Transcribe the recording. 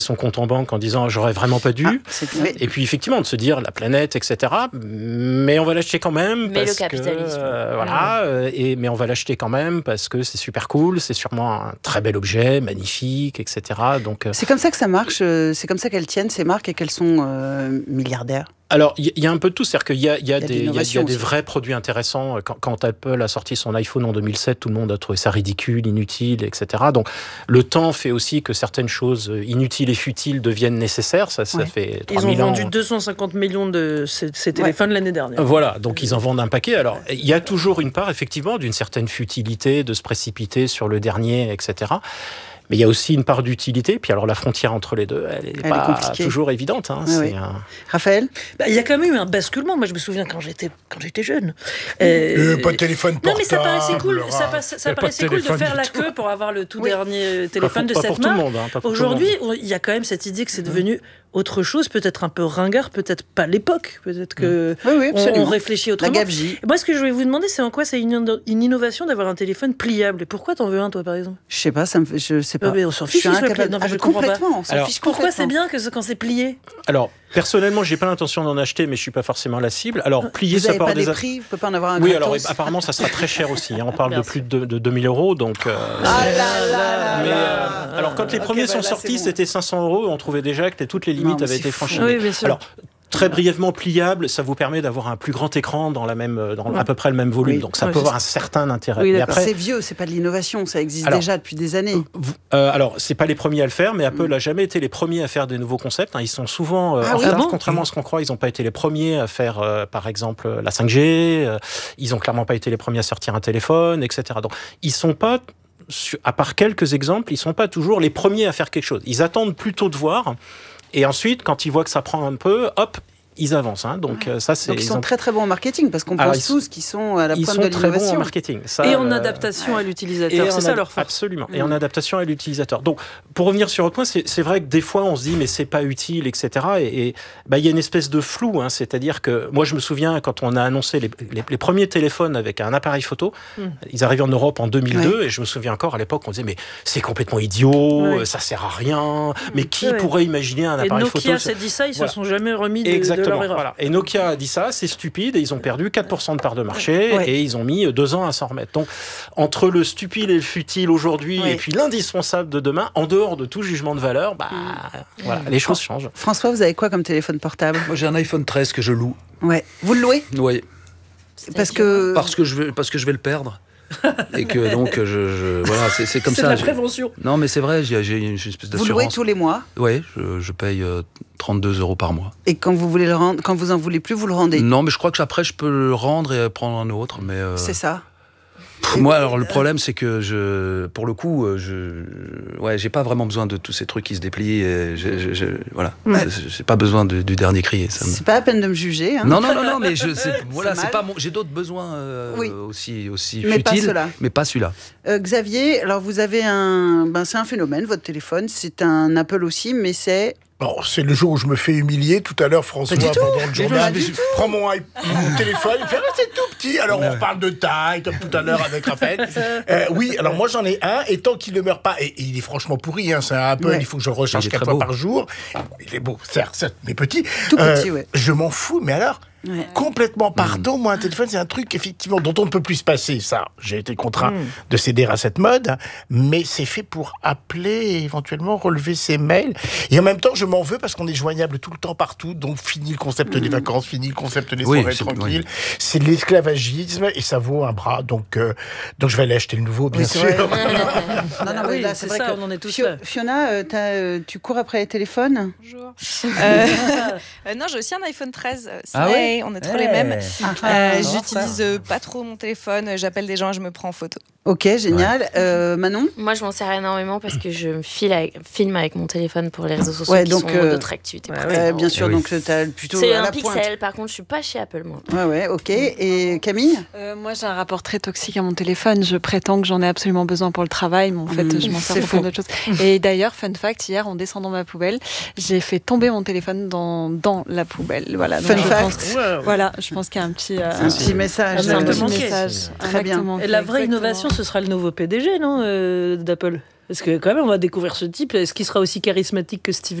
son compte en banque en disant j'aurais vraiment pas dû. Et puis effectivement de se dire la planète, etc. Mais on va l'acheter quand même. Mais parce le capitalisme. Mais on va l'acheter quand même parce que c'est super cool, c'est sûrement un très bel objet, magnifique, etc. Donc c'est comme ça que ça marche. C'est comme ça qu'elles tiennent ces marques et qu'elles sont milliardaires. Alors, il y a un peu de tout, c'est-à-dire qu'il y a des vrais produits intéressants. Quand Apple a sorti son iPhone en 2007, tout le monde a trouvé ça ridicule, inutile, etc. Donc, le temps fait aussi que certaines choses inutiles et futiles deviennent nécessaires. Ça fait 3000 ans. Ils ont vendu 250 millions de ces téléphones l'année dernière. Voilà, donc ils en vendent un paquet. Alors, il y a toujours une part, effectivement, d'une certaine futilité, de se précipiter sur le dernier, etc. Mais il y a aussi une part d'utilité. Puis alors, la frontière entre les deux, elle n'est pas toujours évidente. Raphaël ? Il y a quand même eu un basculement. Moi, je me souviens quand j'étais jeune. Pas de téléphone portable. Non, mais ça paraissait cool. Ça paraissait cool de faire la queue pour avoir le tout dernier téléphone de cette marque. Aujourd'hui, il y a quand même cette idée que c'est devenu autre chose, peut-être un peu ringard, peut-être pas l'époque, peut-être que on réfléchit autrement. La gabegie. Moi, ce que je voulais vous demander, c'est en quoi c'est une innovation d'avoir un téléphone pliable. Et pourquoi t'en veux un, toi, par exemple ? Je sais pas, je sais pas. Mais on s'en fiche, je comprends pas. Pourquoi c'est bien quand c'est plié ? Alors, personnellement, j'ai pas l'intention d'en acheter, mais je suis pas forcément la cible. Alors, plier, ça part des prix, vous pouvez pas en avoir un. Oui, alors apparemment, ça sera très cher aussi. On parle de plus de 2000 €, donc. Alors, quand les premiers sont sortis, c'était 500 €. On trouvait déjà que toutes les limites avaient été franchies. Oui, bien sûr. Alors, très brièvement pliable, ça vous permet d'avoir un plus grand écran dans à peu près le même volume. Donc ça peut avoir un certain intérêt. Oui, après, c'est vieux, c'est pas de l'innovation, ça existe déjà depuis des années. Alors, c'est pas les premiers à le faire, mais Apple n'a jamais été les premiers à faire des nouveaux concepts. Ils sont souvent en retard, contrairement à ce qu'on croit. Ils n'ont pas été les premiers à faire, par exemple, la 5G. Ils n'ont clairement pas été les premiers à sortir un téléphone, etc. Donc, ils sont pas, à part quelques exemples, ils sont pas toujours les premiers à faire quelque chose. Ils attendent plutôt de voir. Et ensuite, quand ils voient que ça prend un peu, hop, ils avancent. Donc, ça, c'est. Donc ils sont très très bons en marketing parce qu'on pense tous qu'ils sont à la pointe de l'innovation. Ils sont très bons en marketing. Ça, et en adaptation à l'utilisateur. C'est ça leur force. Absolument. Et en adaptation à l'utilisateur. Donc, pour revenir sur le point, c'est vrai que des fois, on se dit mais c'est pas utile, etc. Et il y a une espèce de flou. C'est-à-dire que moi, je me souviens quand on a annoncé les premiers téléphones avec un appareil photo, ils arrivaient en Europe en 2002, et je me souviens encore à l'époque, on disait mais c'est complètement idiot, ça sert à rien. Mais qui pourrait imaginer un appareil photo ? Et Nokia s'est dit ça, ils se sont jamais remis de leur erreur. Voilà. Et Nokia a dit ça, c'est stupide, et ils ont perdu 4% de part de marché, et ils ont mis 2 ans à s'en remettre. Donc, entre le stupide et le futile aujourd'hui, et puis l'indispensable de demain, en dehors de tout jugement de valeur, voilà, les choses changent. François, vous avez quoi comme téléphone portable ? Moi, j'ai un iPhone 13 que je loue. Ouais. Vous le louez ? Oui. Parce que je vais le perdre. Et que donc voilà, c'est comme ça. C'est de la prévention. Non, mais c'est vrai, j'ai une espèce d'assurance. Vous louez tous les mois ? Oui, je paye 32 € par mois. Et quand vous voulez le rendre, quand vous en voulez plus, vous le rendez ? Non, mais je crois que après je peux le rendre et prendre un autre. Mais c'est ça. Moi, alors le problème, c'est que pour le coup, j'ai pas vraiment besoin de tous ces trucs qui se déplient. Et voilà, j'ai pas besoin du dernier cri. C'est pas à peine de me juger. Non, mais c'est pas j'ai d'autres besoins aussi mais futiles, mais pas celui-là. Xavier, alors vous avez c'est un phénomène, votre téléphone, c'est un Apple aussi, mais c'est. Bon, c'est le jour où je me fais humilier. Tout à l'heure, François, pendant le journal, prend mon téléphone, il fait « c'est tout petit ». Alors, on reparle de taille, comme tout à l'heure avec Raphaël. Oui, alors moi, j'en ai un, et tant qu'il ne meurt pas, et il est franchement pourri, c'est un Apple, il faut que je le recharge 4 fois par jour. Il est beau, certes, mais petit. Tout petit, je m'en fous, mais alors... complètement pardon, moi un téléphone c'est un truc effectivement dont on ne peut plus se passer, ça j'ai été contraint de céder à cette mode, mais c'est fait pour appeler, éventuellement relever ses mails, et en même temps je m'en veux parce qu'on est joignable tout le temps partout, donc fini le concept des vacances, fini le concept des soirées tranquilles, c'est de l'esclavagisme et ça vaut un bras, donc je vais aller acheter le nouveau bien sûr. Non, là, c'est vrai ça, on en est tous là. Fiona, tu cours après les téléphones ? Bonjour. Non, j'ai aussi un iPhone 13. On est trop les mêmes. mêmes. J'utilise pas trop mon téléphone, j'appelle des gens et je me prends en photo. Ok, génial. Manon ? Moi, je m'en sers énormément parce que je me filme avec mon téléphone pour les réseaux sociaux qui sont d'autres activités. Bien sûr, donc tu as plutôt c'est à un la Pixel, pointe. par contre, je suis pas chez Apple, moi. Ouais, ok. Et Camille ? Moi, j'ai un rapport très toxique à mon téléphone. Je prétends que j'en ai absolument besoin pour le travail, mais en fait, je m'en sers pour plein d'autres choses. Et d'ailleurs, fun fact, hier, en descendant ma poubelle, j'ai fait tomber mon téléphone dans la poubelle. Voilà. Fun fact. Voilà, je pense qu'il y a un petit message. Un petit message. Très bien. Et la vraie innovation, ce sera le nouveau PDG, non, d'Apple. Parce que quand même, on va découvrir ce type. Est-ce qu'il sera aussi charismatique que Steve